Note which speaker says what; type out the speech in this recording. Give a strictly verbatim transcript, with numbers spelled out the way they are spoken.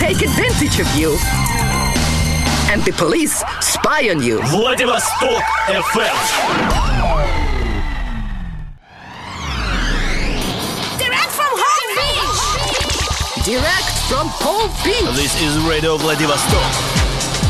Speaker 1: take advantage of you. And the police spy on you.
Speaker 2: Владивосток эф эм.
Speaker 3: Direct from Home Beach.
Speaker 1: Direct from Palm Beach.
Speaker 2: This is Radio Vladivostok.